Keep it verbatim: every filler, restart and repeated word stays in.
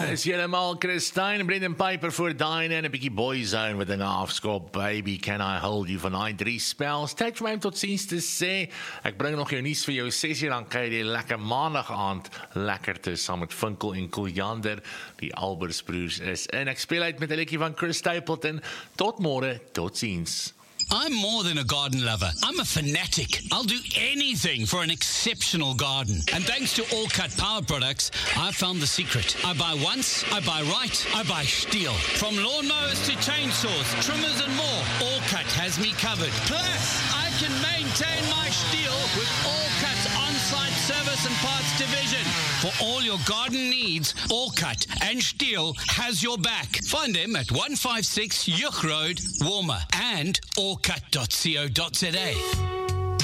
Is helemaal Christine, Brendan Piper voor Dine en 'n bietjie Boyzone met 'n afskop. Baby, can I hold you van daai drie spels? Tyd vir my om tot ziens te sê. Ek bring nog jou nuus vir jou ses uur, dan kry jy die lekker maandag aand lekkerte saam met Vinkel en Koljander. Die Albers broers is in. Ek speel uit met 'n liedjie van Chris Stapleton. Tot môre, tot ziens. I'm more than a garden lover. I'm a fanatic. I'll do anything for an exceptional garden. And thanks to All Cut Power Products, I've found the secret. I buy once, I buy right, I buy Stihl. From lawnmowers to chainsaws, trimmers and more, All Cut has me covered. Plus, I can maintain my Stihl with All Cut's on-site service and parts division. For all your garden needs, All Cut and Stihl has your back. Find them at one five six Yuch Road, Warmer, and all cut dot co dot za.